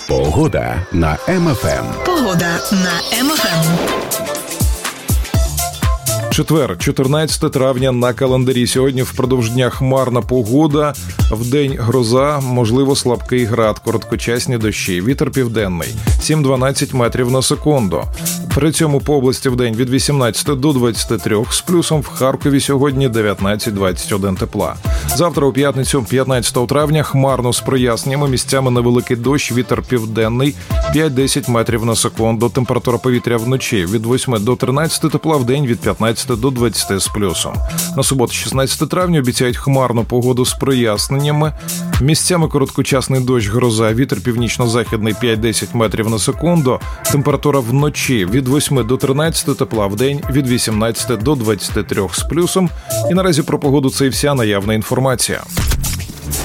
Погода на МФМ. Погода на МФМ. Четвер, 14 травня на календарі. Сьогодні впродовж дня хмарна погода, вдень гроза, можливо слабкий град, короткочасні дощі. Вітер південний 7-12 метрів на секунду. При цьому по області вдень від 18 до 23, з плюсом в Харкові сьогодні 19-21 тепла. Завтра у п'ятницю, 15 травня, хмарно з проясненнями, місцями невеликий дощ, вітер південний 5-10 метрів на секунду. Температура повітря вночі від 8 до 13 тепла, вдень від 15 до 20 з плюсом. На суботу, 16 травня, обіцяють хмарну погоду з проясненнями. Місцями короткочасний дощ, гроза, вітер північно-західний 5-10 метрів на секунду. Температура вночі від 8 до 13 тепла, вдень від 18 до 23 з плюсом. І наразі про погоду це і вся наявна інформація.